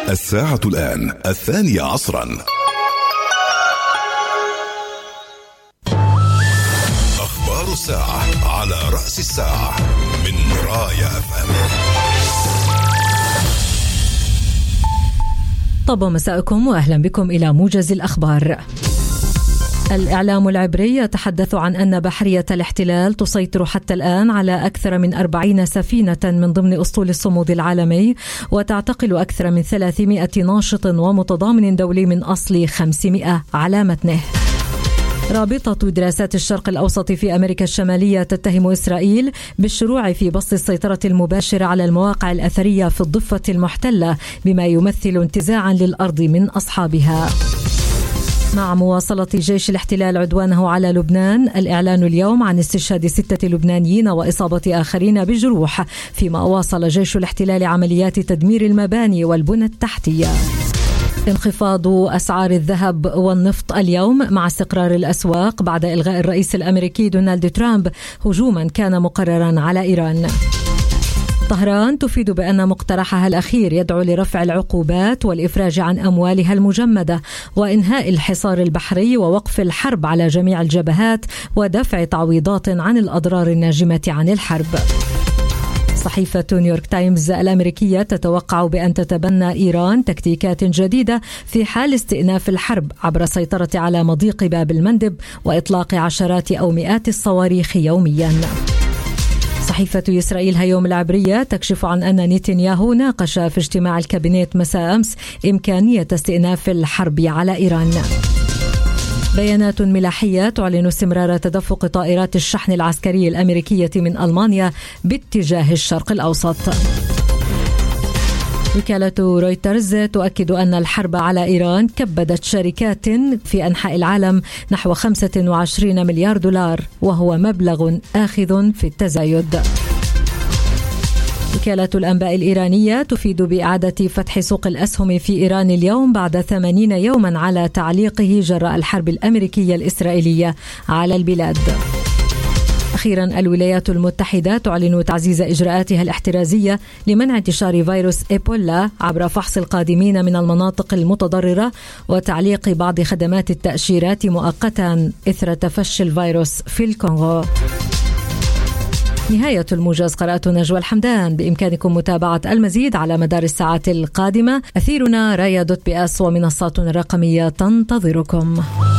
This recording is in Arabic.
الساعة الآن 12:00. أخبار الساعة على رأس الساعة من راية FM. طب مساءكم وأهلا بكم إلى موجز الأخبار. الإعلام العبري يتحدث عن أن بحرية الاحتلال تسيطر حتى الآن على أكثر من 40 سفينة من ضمن أسطول الصمود العالمي، وتعتقل أكثر من 300 ناشط ومتضامن دولي من أصل 500 على متنه. رابطة دراسات الشرق الأوسط في أمريكا الشمالية تتهم إسرائيل بالشروع في بسط السيطرة المباشرة على المواقع الأثرية في الضفة المحتلة، بما يمثل انتزاعا للأرض من أصحابها. مع مواصلة جيش الاحتلال عدوانه على لبنان، الإعلان اليوم عن استشهاد 6 لبنانيين وإصابة آخرين بجروح، فيما واصل جيش الاحتلال عمليات تدمير المباني والبنى التحتية. انخفاض أسعار الذهب والنفط اليوم مع استقرار الأسواق بعد إلغاء الرئيس الأمريكي دونالد ترامب هجوما كان مقررا على إيران. طهران تفيد بأن مقترحها الأخير يدعو لرفع العقوبات والإفراج عن أموالها المجمدة وإنهاء الحصار البحري ووقف الحرب على جميع الجبهات ودفع تعويضات عن الأضرار الناجمة عن الحرب. صحيفة نيويورك تايمز الأمريكية تتوقع بأن تتبنى إيران تكتيكات جديدة في حال استئناف الحرب عبر السيطرة على مضيق باب المندب وإطلاق عشرات أو مئات الصواريخ يوميا. صحيفة إسرائيل هيوم العبرية تكشف عن أن نتنياهو ناقش في اجتماع الكابينت مساء أمس إمكانية استئناف الحرب على إيران. بيانات ملاحية تعلن استمرار تدفق طائرات الشحن العسكري الأمريكية من ألمانيا باتجاه الشرق الأوسط. وكالة رويترز تؤكد أن الحرب على إيران كبدت شركات في أنحاء العالم نحو 25 مليار دولار، وهو مبلغ آخذ في التزايد. وكالة الأنباء الإيرانية تفيد بإعادة فتح سوق الأسهم في إيران اليوم بعد 80 يوما على تعليقه جراء الحرب الأمريكية الإسرائيلية على البلاد. أخيرا، الولايات المتحدة تعلن تعزيز إجراءاتها الاحترازية لمنع انتشار فيروس إيبولا عبر فحص القادمين من المناطق المتضررة وتعليق بعض خدمات التأشيرات مؤقتا إثر تفشي الفيروس في الكونغو. نهاية الموجز. قرأت نجوى الحمدان. بإمكانكم متابعة المزيد على مدار الساعات القادمة. أثيرنا رايا.بس ومنصاتنا الرقمية تنتظركم.